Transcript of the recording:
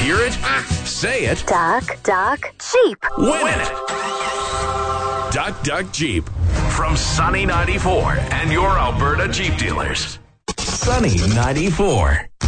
Hear it? Say it. Duck, Jeep. Win it. Duck Jeep. From Sunny 94 and your Alberta Jeep dealers. Sunny 94.